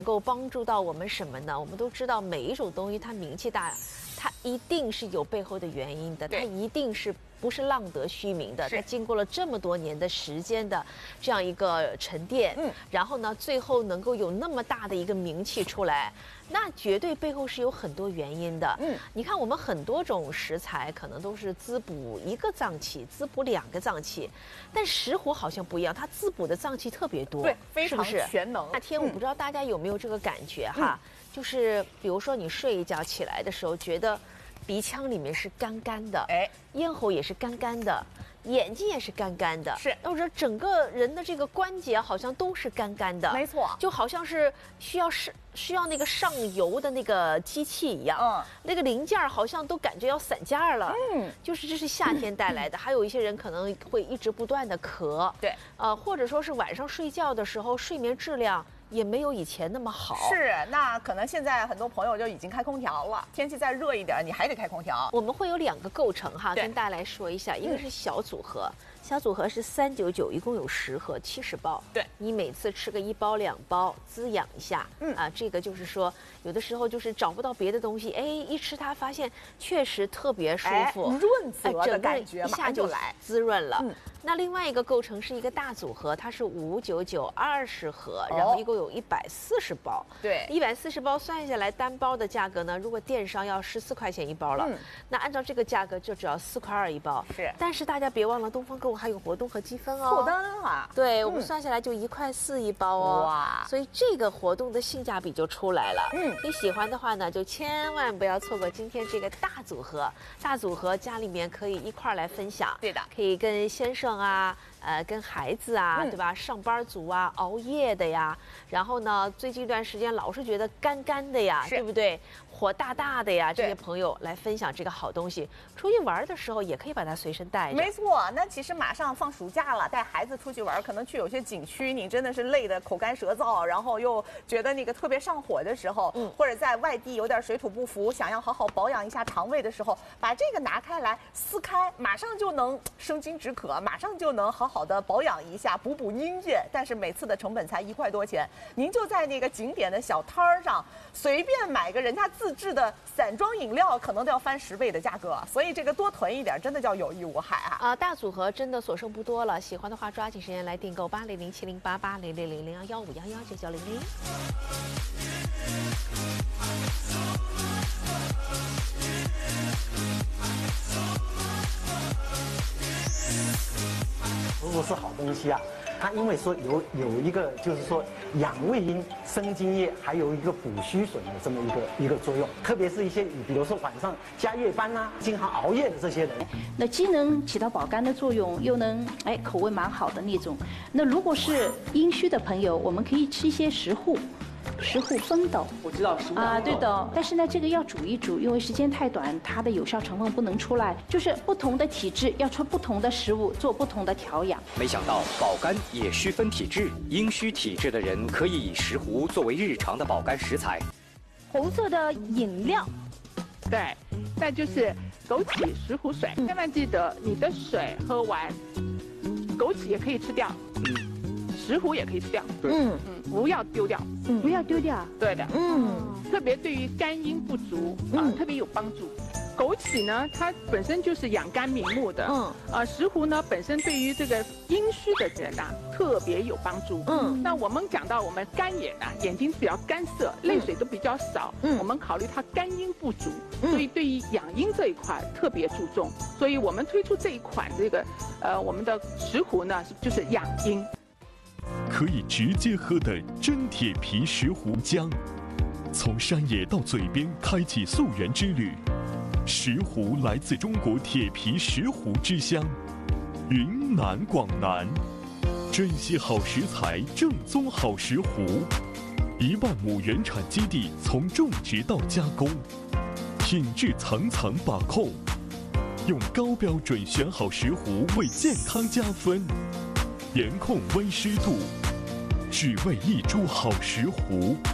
能够帮助到我们什么呢？我们都知道，每一种东西它名气大，它一定是有背后的原因的，它一定是不是浪得虚名的。它经过了这么多年的时间的这样一个沉淀，然后呢，最后能够有那么大的一个名气出来，那绝对背后是有很多原因的。你看我们很多种食材可能都是滋补一个脏器，滋补2个脏器，但石斛好像不一样，它滋补的脏器特别多， 对，非常全能。 那天我不知道大家有没有这个感觉哈，就是比如说你睡一觉起来的时候，觉得鼻腔里面是干干的，咽喉也是干干的，眼睛也是干干的， 是， 或者整个人的这个关节好像都是干干的， 没错， 就好像是需要那个上油的那个机器一样，那个零件好像都感觉要散架了，就是这是夏天带来的。还有一些人可能会一直不断的咳， 对， 或者说是晚上睡觉的时候睡眠质量也没有以前那么好。 是，那可能现在很多朋友就已经开空调了，天气再热一点，你还得开空调。 我们会有2个构成哈，跟大家来说一下，一个是小组合，小组合是399，一共有10盒，70包。 对， 你每次吃个1包2包，滋养一下。这个就是说，有的时候就是找不到别的东西，一吃它发现确实特别舒服， 润泽的感觉， 一下就来滋润了。那另外一个构成是一个大组合，它是599 20盒，然后一共有140包。 对 ，140包算下来单包的价格呢，如果电商要14块钱1包了，那按照这个价格就只要4块2一包。 是， 但是大家别忘了，东方购物还有活动和积分哦。 凑单啊！ 对，我们算下来就1块4一包哦。哇！所以这个活动的性价比就出来了。你喜欢的话呢，就千万不要错过今天这个大组合。大组合家里面可以一块来分享。 对的， 可以跟先生啊。跟孩子啊，对吧？上班族啊，熬夜的呀，然后呢，最近一段时间老是觉得干干的呀，对不对？火大大的呀，这些朋友来分享这个好东西，出去玩的时候也可以把它随身带着。 没错，那其实马上放暑假了，带孩子出去玩，可能去有些景区，你真的是累得口干舌燥，然后又觉得那个特别上火的时候，或者在外地有点水土不服，想要好好保养一下肠胃的时候，把这个拿开来撕开，马上就能生津止渴，马上就能好的保养一下，补阴液，但是每次的成本才1块多钱，您就在那个景点的小摊儿上随便买个人家自制的散装饮料，可能都要翻10倍的价格，所以这个多囤一点，真的叫有益无害啊！ 大组合真的所剩不多了，喜欢的话抓紧时间来订购80070880001115119900。 如果是好东西啊，它因为说有一个就是说养胃阴、生津液，还有一个补虚损的这么一个作用。特别是一些比如说晚上加夜班啊、经常熬夜的这些人， 那既能起到保肝的作用，又能口味蛮好的那种。那如果是阴虚的朋友，我们可以吃一些石斛。石斛风豆， 我知道石斛啊， 对的。但是呢，这个要煮一煮，因为时间太短，它的有效成分不能出来。就是不同的体质要吃不同的食物，做不同的调养。 没想到保肝也需分体质，阴虚体质的人可以以石斛作为日常的保肝食材。 红色的饮料， 对，再就是枸杞石斛水，千万记得你的水喝完，枸杞也可以吃掉。石斛也可以吃掉，不要丢掉， 不要丢掉， 对的，特别对于肝阴不足特别有帮助。枸杞呢，它本身就是养肝明目的，石斛呢本身对于这个阴虚的人呐特别有帮助。那我们讲到我们干眼呐，眼睛比较干涩，泪水都比较少，我们考虑它肝阴不足，所以对于养阴这一块特别注重，所以我们推出这一款这个我们的石斛呢，就是养阴。 可以直接喝的真铁皮石斛浆，从山野到嘴边开启溯源之旅。石斛来自中国铁皮石斛之乡，云南广南，珍惜好食材，正宗好石斛。1万亩原产基地，从种植到加工，品质层层把控，用高标准选好石斛，为健康加分。严控温湿度，只为一株好石斛。